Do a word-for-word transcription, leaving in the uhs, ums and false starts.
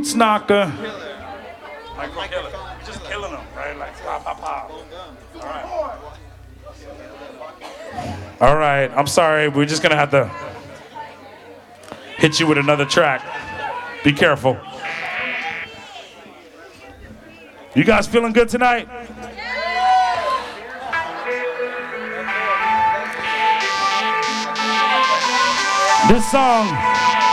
Boots knocker. Micro killer. We're just killing them, right? Like pop, pop, pop. All right. All right. I'm sorry. We're just gonna have to hit you with another track. Be careful. You guys feeling good tonight? This song